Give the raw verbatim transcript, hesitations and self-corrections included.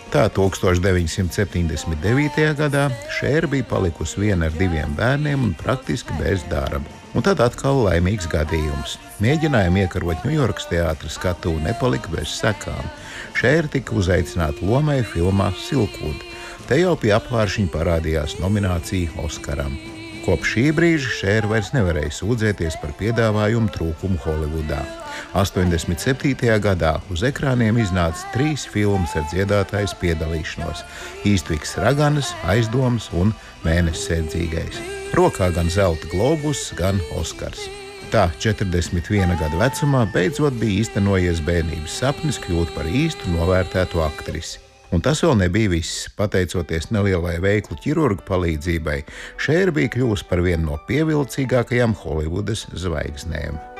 Tā tūkstoš deviņsimt septiņdesmit devītajā gadā Šēra bija palikusi viena ar diviem bērniem un praktiski bez darba. Un tad atkal laimīgs gadījums. Mēģinājumi iekarot Ņujorkas teātra skatuvi nepalika bez sekām. Šēra tika uzaicināta lomai filmā Silkvuda. Te jau pie apvāršiņa parādījās nominācija Oskaram. Kopš šī brīža Šēra vairs nevarēja sūdzēties par piedāvājumu trūkumu Holivudā. astoņdesmit septītajā gadā uz ekrāniem iznāca trīs filmas ar dziedātājas piedalīšanos – Īstviks Raganas, Aizdomas un Mēnesis sēdzīgais. Rokā gan zelta globus, gan Oskars. Tā četrdesmit viena gada vecumā beidzot bija īstenojies bērnības sapnis kļūt par īstu novērtētu aktrisi. Un tas vēl nebija viss. Pateicoties nelielai veiklu ķirurgu palīdzībai, Šēra bija kļuvusi par vienu no pievilcīgākajām Holivudas zvaigznēm.